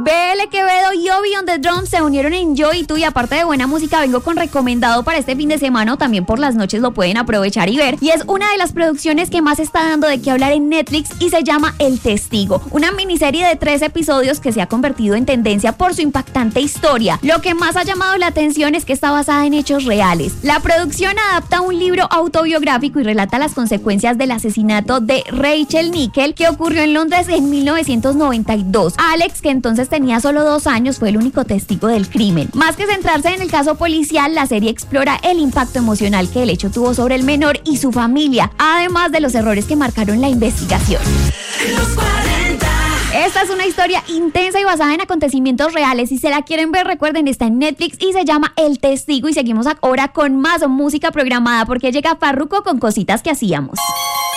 BL Quevedo y Obi on the Drums se unieron en Yo y Tú, y aparte de buena música vengo con recomendado para este fin de semana, o también por las noches lo pueden aprovechar y ver, y es una de las producciones que más está dando de qué hablar en Netflix y se llama El Testigo, una miniserie de 3 episodios que se ha convertido en tendencia por su impactante historia. Lo que más ha llamado la atención es que está basada en hechos reales. La producción adapta un libro autobiográfico y relata las consecuencias del asesinato de Rachel Nickel, que ocurrió en Londres en 1992. Alex, que entonces tenía solo 2 años, fue el único testigo del crimen. Más que centrarse en el caso policial, la serie explora el impacto emocional que el hecho tuvo sobre el menor y su familia, además de los errores que marcaron la investigación. Los 40. Esta es una historia intensa y basada en acontecimientos reales. Si se la quieren ver, recuerden, está en Netflix y se llama El Testigo. Y seguimos ahora con más música programada, porque llega Farruko con Cositas que Hacíamos.